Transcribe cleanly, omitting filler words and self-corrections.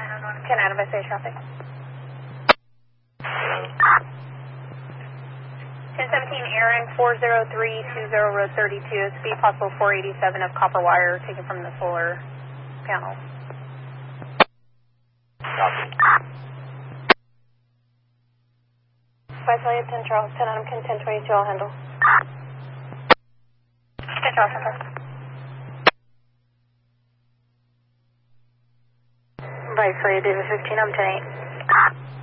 10 out of SA traffic. 1017 Aaron 40320 road 32. Speed possible 487 of copper wire taken from the solar panel. Copy. 5 Juliet 10 Charles, 10 Adam 1022, I'll handle. 10 Charles, 10. 5 Juliet David 15, I'm 10-8.